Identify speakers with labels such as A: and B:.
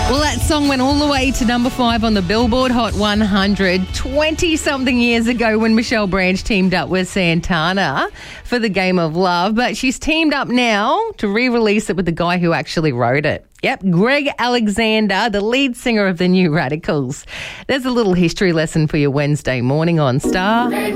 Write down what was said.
A: Well, that song went all the way to number 5 on the Billboard Hot 100 20-something years ago when Michelle Branch teamed up with Santana for The Game of Love. But she's teamed up now to re-release it with the guy who actually wrote it. Yep, Greg Alexander, the lead singer of the New Radicals. There's a little history lesson for your Wednesday morning on Star.